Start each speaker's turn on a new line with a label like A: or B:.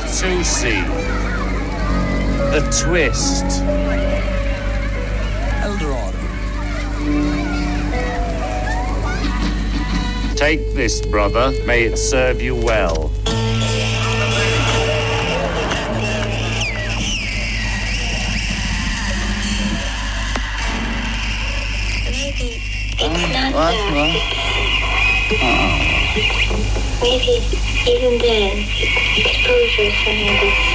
A: Tusi. The Twist.
B: Eldorado.
A: Take this, brother. May it serve you well.
C: Maybe it's not
B: What?
C: Maybe even then, exposure is something that's